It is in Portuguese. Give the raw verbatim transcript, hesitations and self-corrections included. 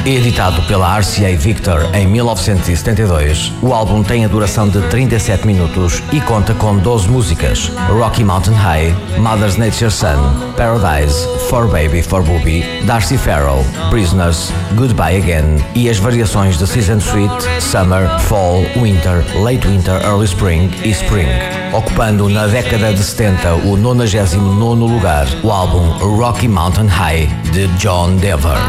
Editado pela R C A Victor em mil novecentos e setenta e dois, o álbum tem a duração de trinta e sete minutos e conta com doze músicas: Rocky Mountain High, Mother Nature's Son, Paradise, For Baby For Booby, Darcy Farrell, Prisoners, Goodbye Again e as variações de Season Sweet, Summer, Fall, Winter, Late Winter, Early Spring e Spring. Ocupando na década de setenta o nonagésimo nono lugar, o álbum Rocky Mountain High de John Denver.